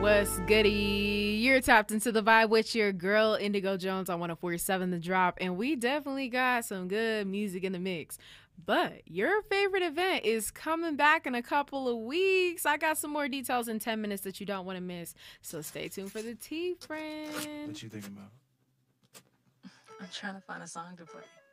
What's goody? You're tapped into the vibe with your girl Indigo Jones on 104.7 The Drop, and we definitely got some good music in the mix. But your favorite event is coming back in a couple of weeks. I got some more details in 10 minutes that you don't want to miss. So stay tuned for the tea, friend. What you thinking about? I'm trying to find a song to play.